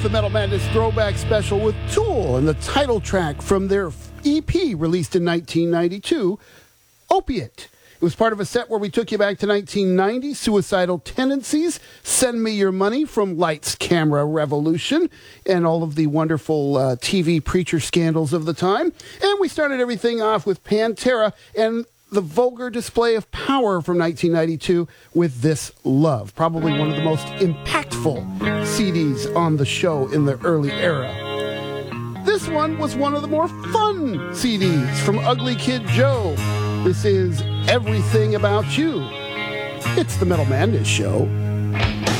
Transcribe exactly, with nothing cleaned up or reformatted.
the Metal Madness Throwback Special with Tool and the title track from their E P released in nineteen ninety-two, Opiate. It was part of a set where we took you back to nineteen ninety, Suicidal Tendencies, Send Me Your Money from Lights, Camera, Revolution, and all of the wonderful uh, T V preacher scandals of the time. And we started everything off with Pantera and the Vulgar Display of Power from nineteen ninety-two with This Love, probably one of the most impactful C Ds on the show in the early era. This one was one of the more fun C Ds from Ugly Kid Joe. This is Everything About You. It's the Metal Madness Show.